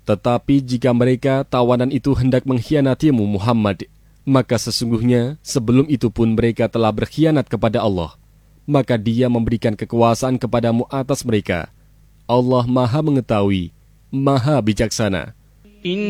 Tetapi jika mereka tawanan itu hendak mengkhianatimu Muhammad, maka sesungguhnya sebelum itu pun mereka telah berkhianat kepada Allah. Maka Dia memberikan kekuasaan kepadamu atas mereka. Allah Maha Mengetahui, Maha Bijaksana.